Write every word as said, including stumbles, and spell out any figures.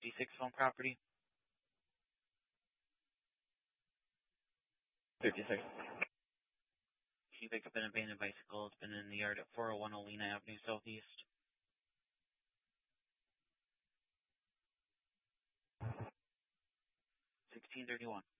fifty-six phone property. fifty-six. She picked up an abandoned bicycle. It's been in the yard at four oh one Olena Avenue Southeast. sixteen thirty-one.